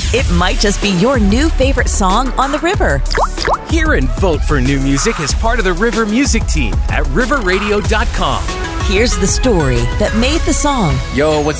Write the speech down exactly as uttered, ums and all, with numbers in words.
It might just be your new favorite song on the river. Hear and vote for new music as part of the River Music Team at river radio dot com. Here's the story that made the song. Yo, what's